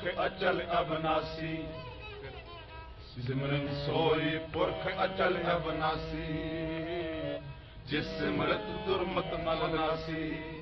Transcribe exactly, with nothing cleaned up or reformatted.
पुरख अचल अबनासी सिमरन सोई पुरख अचल अबनासी जिस सिमरत दुर्मत मल नासी